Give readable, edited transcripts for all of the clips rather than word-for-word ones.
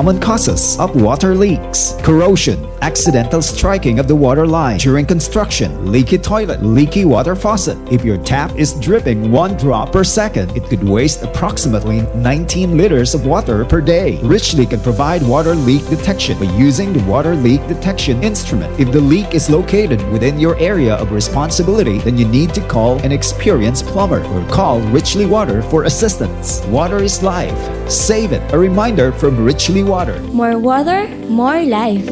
common causes of water leaks: corrosion, accidental striking of the water line during construction, leaky toilet, leaky water faucet. If your tap is dripping 1 drop per second, it could waste approximately 19 liters of water per day. Richly can provide water leak detection by using the water leak detection instrument. If the leak is located within your area of responsibility, then you need to call an experienced plumber or call Richly Water for assistance. Water is life. Save it. A reminder from Richly Water. More water, more life.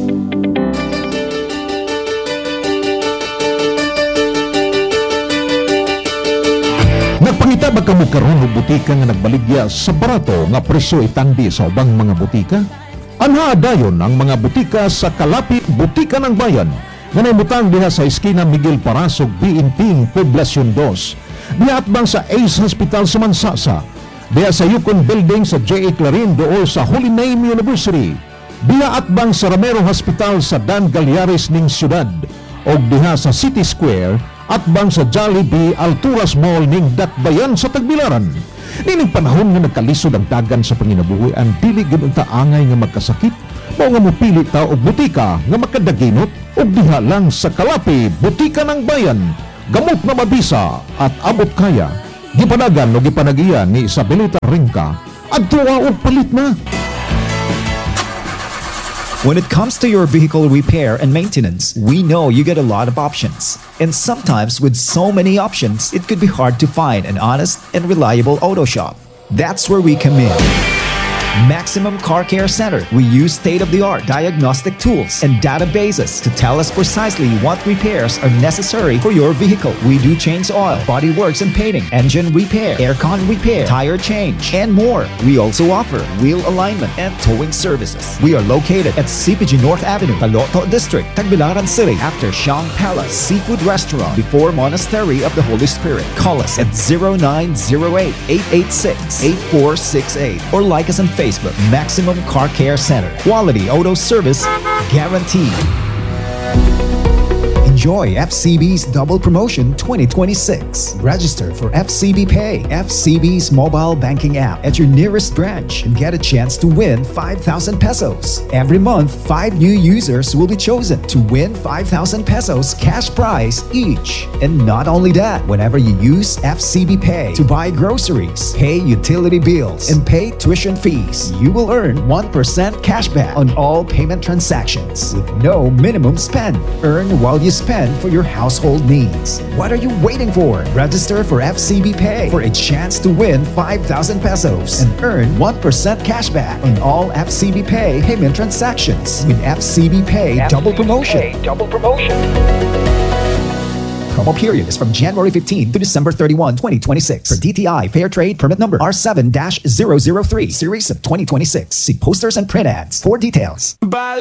Nagpangita ba kamo karon og butika nga nagbaligya sa barato nga presyo itandi sa ubang mga butika? Anha dayon ang mga butika sa Kalapit, Butika ng Bayan nga naimutang diha sa eskina Miguel Parasog, Biinting, Poblasyon 2. Diha atbang sa Ace Hospital sa Mansasa. Diha sa Yukon Building sa J.A. Clarin dool sa Holy Name University. Diha atbang sa Ramero Hospital sa Dan Galyares ning syudad. O diha sa City Square atbang sa Jollibee Alturas Mall ning Dakbayan sa Tagbilaran. Nining panahon nga nagkalisod ang dagan sa panginabuhi ang dili gyud unta angay nga magkasakit, mao nga mopili ta og butika nga makadaginot og diha lang sa Kalapi, Butika ng Bayan. Gamot na mabisa at abot kaya. Gipanagan o gipanagiyan ni Isabelita Ringka adto og palit na. When it comes to your vehicle repair and maintenance, we know you get a lot of options. And sometimes with so many options, it could be hard to find an honest and reliable auto shop. That's where we come in. Maximum Car Care Center. We use state-of-the-art diagnostic tools and databases to tell us precisely what repairs are necessary for your vehicle. We do change oil, body works and painting, engine repair, aircon repair, tire change, and more. We also offer wheel alignment and towing services. We are located at CPG North Avenue, Taloto District, Tagbilaran City, after Shang Palace Seafood Restaurant, before Monastery of the Holy Spirit. Call us at 0908-886-8468 or like us on Facebook, Maximum Car Care Center. Quality auto service guaranteed. Enjoy FCB's Double Promotion 2026. Register for FCB Pay, FCB's mobile banking app at your nearest branch and get a chance to win 5,000 pesos. Every month, 5 new users will be chosen to win 5,000 pesos cash prize each. And not only that, whenever you use FCB Pay to buy groceries, pay utility bills, and pay tuition fees, you will earn 1% cashback on all payment transactions with no minimum spend. Earn while you spend for your household needs. What are you waiting for? Register for FCB Pay for a chance to win 5,000 pesos and earn 1% cashback on all FCB Pay payment transactions with FCB Pay Double Promotion. Promo period is from January 15 to December 31, 2026. For DTI Fair Trade Permit Number R7-003, Series of 2026. See posters and print ads for details.